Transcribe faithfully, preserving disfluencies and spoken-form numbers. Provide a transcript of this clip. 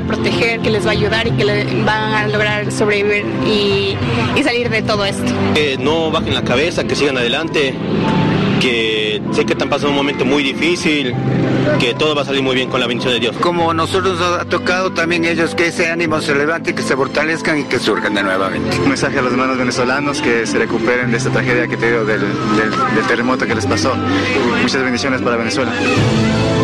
proteger, que les va a ayudar y que le van a lograr sobrevivir y, y salir de todo esto. Que no bajen la cabeza, que sigan adelante, que sé que están pasando un momento muy difícil, que todo va a salir muy bien con la bendición de Dios. Como nosotros nos ha tocado también ellos, que ese ánimo se levante, que se fortalezcan y que surjan de nuevamente. Un mensaje a los hermanos venezolanos que se recuperen de esta tragedia que te dio del, del, del terremoto que les pasó. Muchas bendiciones para Venezuela.